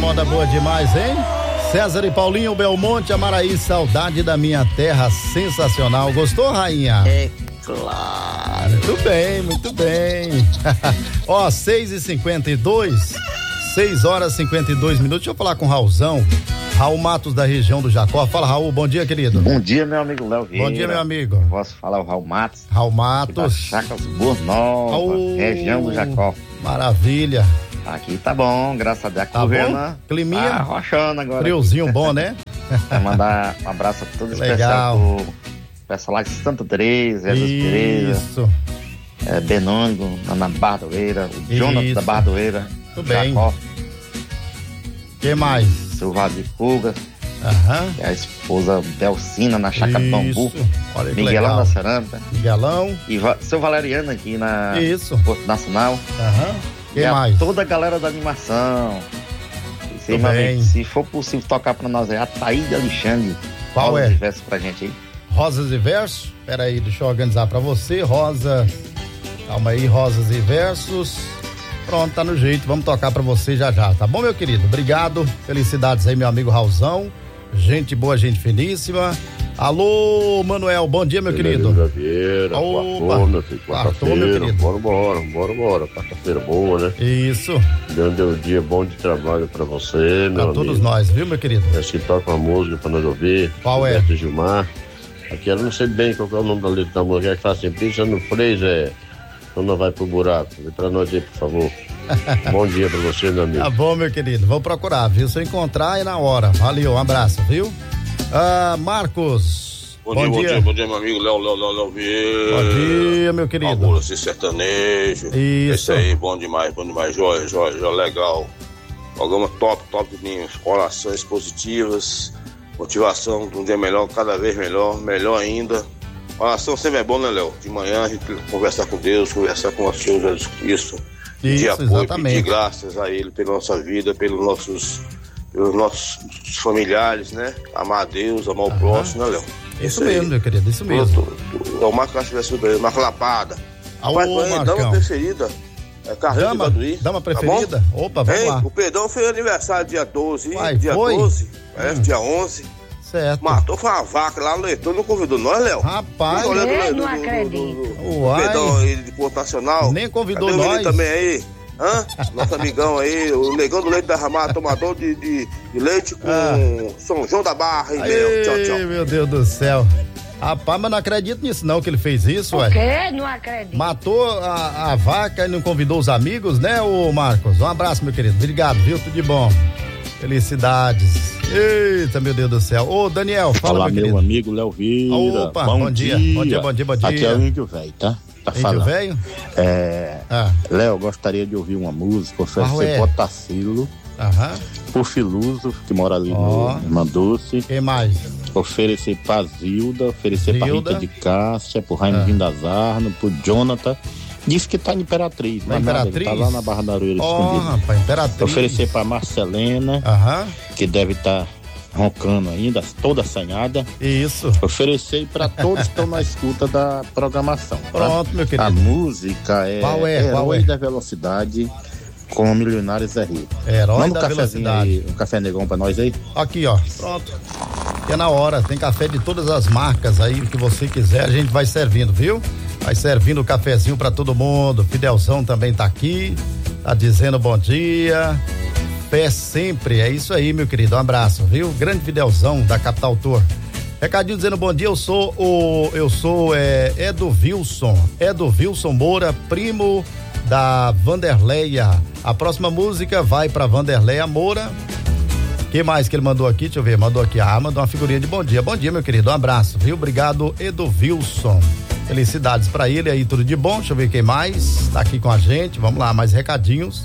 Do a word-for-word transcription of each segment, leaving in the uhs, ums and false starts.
moda boa demais, hein? César e Paulinho Belmonte, Amaraí, saudade da minha terra, sensacional. Gostou, rainha? É claro. Muito bem, muito bem. Ó, seis e cinquenta e dois, seis horas e cinquenta e dois minutos. Deixa eu falar com o Raulzão. Raul Matos, da região do Jacó. Fala, Raul, bom dia, querido. Bom dia, meu amigo Léo Vieira. Bom dia, meu amigo. Posso falar o Raul Matos? Raul Matos. Chácaras Boa Nova, oh, região do Jacó. Maravilha. Aqui tá bom, graças a Deus. Tá bom? Climinha? Tá rochando agora. Friozinho aqui. Bom, né? Vou mandar um abraço a todos Legal. especial pro pessoal lá de Santa Teresa, Jesus Teresa. Isso. É, Benônimo, na Bardoeira, o Jonathan da Bardoeira. Tudo bem. O que mais? Silvado de Fuga. Aham. E a esposa Delcina na Chácara Bambu. Olha que Miguelão legal. da Cerâmica. Miguelão. E va- seu Valeriano aqui na Isso. Porto Nacional. Aham. Quem e mais? A toda a galera da animação. Se, Tudo bem. se for possível tocar pra nós aí, a Thaíde Alexandre. Qual é? Verso pra gente aí. Rosas e Versos? Pera aí, deixa eu organizar pra você. Rosa. Calma aí, Rosas e Versos. Pronto, tá no jeito. Vamos tocar pra você já já, tá bom, meu querido? Obrigado. Felicidades aí, meu amigo Raulzão. Gente boa, gente finíssima. Alô, Manuel, bom dia, meu querido. Vieira, quartou, meu filho, quarta-feira, bora, bora, bora, bora, quarta-feira boa, né? Isso. Dando um dia bom de trabalho pra você, meu Pra amigo. todos nós, viu, meu querido? Esse que toca uma música pra nós ouvir. Qual é? Roberto Gilmar. Aqui eu não sei bem qual é o nome da letra da música, que fala assim, pisa no freio, é, então não vai pro buraco. Vê pra nós aí, por favor. Bom dia pra você, meu amigo. Tá bom, meu querido, vou procurar, viu? Se eu encontrar, é na hora. Valeu, um abraço, viu? Ah, Marcos. Bom, bom dia, dia, bom dia, bom dia, meu amigo Léo, Léo, Léo, Léo Vieira. Bom dia, meu querido. Agora, esse sertanejo. Isso. Esse aí, bom demais, bom demais, joia, joia, joia, legal. Programa top, top de orações positivas, motivação de um dia melhor, cada vez melhor, melhor ainda. Oração sempre é bom, né, Léo? De manhã a gente conversar com Deus, conversar com o Senhor Jesus Cristo. Pedir Isso, apoio, exatamente. pedir graças a Ele pela nossa vida, pelos nossos, pelos nossos familiares, né? Amar a Deus, amar o próximo, né, Léo? Isso mesmo, meu querido, isso mesmo. É o Marco Castro, Marco Lapada. Alô, Rapaz, mãe, Marcão. dama preferida. É Carreiro Dama, de Baduí. dama preferida? Tá Opa, vamos Hein? lá. O Pedrão fez aniversário dia doze, Uai, dia foi? doze, é, Hum. dia onze. Certo. Matou, foi uma vaca lá no Leitor, não convidou nós, Léo? Rapaz, Não, eu do- não do- acredito. do- do- do Uai. Pedrão aí de Porto Nacional. Nem convidou Cadê o menino nós. também aí. Hã? Nosso amigão aí, o negão do leite derramado, tomador de, de, de leite com Ah. São João da Barra, hein, Léo? Tchau, tchau. Ei, meu Deus do céu. Rapaz, mas não acredito nisso não, que ele fez isso, ué. O quê? Não acredito. Matou a, a vaca e não convidou os amigos, né, ô Marcos? Um abraço, meu querido. Obrigado, viu? Tudo de bom. Felicidades. Eita, meu Deus do céu. Ô, Daniel, fala, Olá, meu meu querido. amigo Léo Vieira. Opa, bom, bom dia. Bom dia, bom dia, bom dia. Aqui é o Índio Velho, tá? Tá Índio falando. Velho? É. Ah. Léo, gostaria de ouvir uma música, Qual oferecer é? Potacilo, Aham. por Filuso, que mora ali Ó. no Irmã Doce. Quem mais? Oferecer pra Zilda, oferecer pra Zilda. Rita de Cássia, pro Raimundinho das Arno, pro Jonathan. Diz que tá em Imperatriz, Na mas nada, ele Imperatriz? tá lá na Barra da Aroeira Ó, escondido. rapaz, Imperatriz. Oferecer pra Marcelena, Aham. que deve estar roncando ainda, toda assanhada. Isso. Oferecer para todos que estão na escuta da programação. Tá? Pronto, meu querido. A música é, Qual é? Herói Qual é? da Velocidade com Milionários é Rico. Herói Manda da um cafezinho Velocidade. aí, um café negão pra nós aí. Aqui, ó. Pronto. Que é na hora. Tem café de todas as marcas aí que você quiser. A gente vai servindo, viu? Vai servindo o cafezinho pra todo mundo. Fidelzão também tá aqui. Tá dizendo bom dia. Fé sempre. É isso aí, meu querido. Um abraço, viu? Grande Fidelzão da Capital Tour. Recadinho dizendo bom dia. Eu sou o. Eu sou é, Edo Wilson. Edo Wilson Moura, primo da Vanderleia. A próxima música vai pra Vanderleia Moura. Que mais que ele mandou aqui? Deixa eu ver, mandou aqui, ah, mandou uma figurinha de bom dia. Bom dia, meu querido, um abraço, viu? Obrigado, Edo Wilson. Felicidades pra ele aí, tudo de bom. Deixa eu ver quem mais tá aqui com a gente. Vamos lá, mais recadinhos.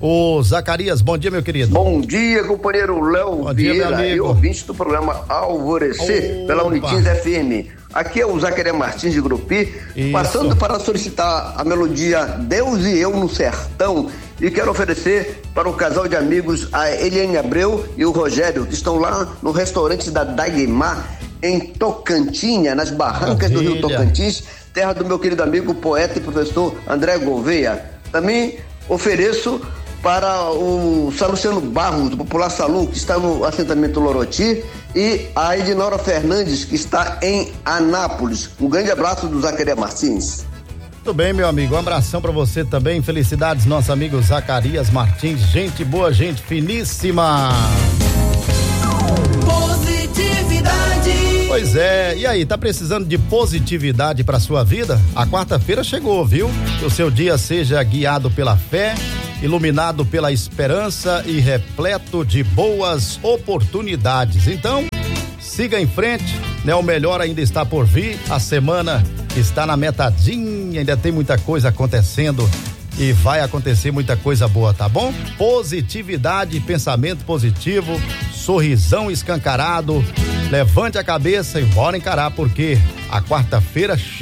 O Zacarias, bom dia, meu querido. Bom dia, companheiro Léo Bom dia, meu Vieira amigo. e ouvinte do programa Alvorecer Opa. pela Unitins F M. Aqui é o Zacarias Martins de Grupi, Isso. passando para solicitar a melodia Deus e Eu no Sertão, e quero oferecer para o casal de amigos a Eliane Abreu e o Rogério, que estão lá no restaurante da Daguemar, em Tocantinha, nas barrancas do Rio Maravilha. Tocantins, terra do meu querido amigo poeta e professor André Gouveia. Também ofereço para o Saluciano Barros, do Popular Salu, que está no assentamento Loroti, e a Edinora Fernandes, que está em Anápolis. Um grande abraço do Zacarias Martins. Tudo bem, meu amigo, um abração pra você também, felicidades, nosso amigo Zacarias Martins, gente boa, gente finíssima. Positividade. Pois é, e aí, tá precisando de positividade pra sua vida? A quarta-feira chegou, viu? Que o seu dia seja guiado pela fé, iluminado pela esperança e repleto de boas oportunidades. Então, siga em frente, né? O melhor ainda está por vir, a semana está na metadinha, ainda tem muita coisa acontecendo e vai acontecer muita coisa boa, tá bom? Positividade, pensamento positivo, sorrisão escancarado, levante a cabeça e bora encarar, porque a quarta-feira chega.